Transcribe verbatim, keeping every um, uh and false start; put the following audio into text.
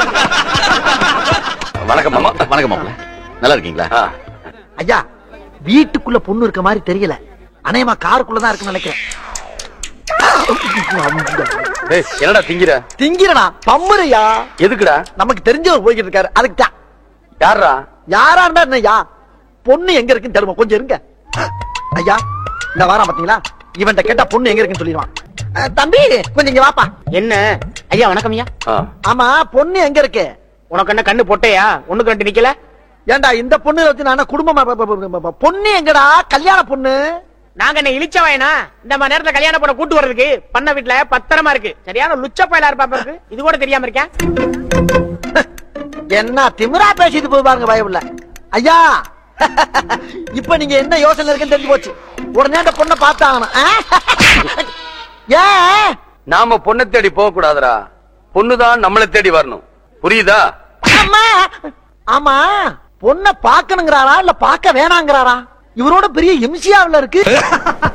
வணக்கம் மாமா. வணக்கம் மாமா. நல்லா இருக்கீங்களா? ஐயா, வீட்டுக்குள்ள பொண்ணு இருக்க மாதிரி தெரியல. அநேகமா காருக்குள்ளதான் இருக்குன்னு நினைக்கிறேன். என்னடா திங்கிற? திங்கிறனா பம்பரையா? எதுக்குடா? நமக்கு தெரிஞ்சவர் போய்கிட்டு இருக்காரு, அதுக்கு தான். யாரா? யாரா இருந்தா என்னய்யா? பொண்ணு எங்க இருக்குன்னு தெரியுமா? கொஞ்சம் இருங்க ஐயா. இந்த வாரம் பாத்தீங்களா, இவன்ட்ட கேட்டா பொண்ணு எங்க இருக்குன்னு சொல்லிடுவான். தம்பி கொஞ்சம் இங்க வாப்பா. என்ன ஐயா? வணக்கம் ஐயா. ஆமா, பொண்ணு எங்க இருக்கு? உனக்கு என்ன கண்ணு பொட்டையா? ஒண்ணுக்கு ரெண்டு நிக்கல. ஏண்டா இந்த பொண்ணு வச்சு நான் குடும்பமா? பொண்ணு எங்கடா? கல்யாண பொண்ணு. நாங்க என்ன இழிச்சவாயனா? இந்த மாதிரி நேரத்துல கல்யாணம் பண்ண கூட்டு வர்றதுக்கு பண்ண வீட்டுல பத்திரமா இருக்கு. சரியான லுச்ச பயலா இருப்பா இருக்கு. இது கூட தெரியாம இருக்கேன். என்ன திமிரா பேசிட்டு போய் பாருங்க பயமில்ல. ஐயா, இப்ப நீங்க என்ன யோசனை இருக்குன்னு தெரிஞ்சு போச்சு. உடனே அந்த பொண்ணை பார்த்தாங்கணும். ஏன் நாம பொண்ணை தேடி போக கூடாதுடா, பொண்ணுதான் நம்மளை தேடி வரணும். புரியுதா? ஆமா, பொண்ணை பாக்கணுங்கிறாரா இல்ல பாக்க வேணாங்கிறாரா? இவரோட பெரிய எம்சியாவில் இருக்கு.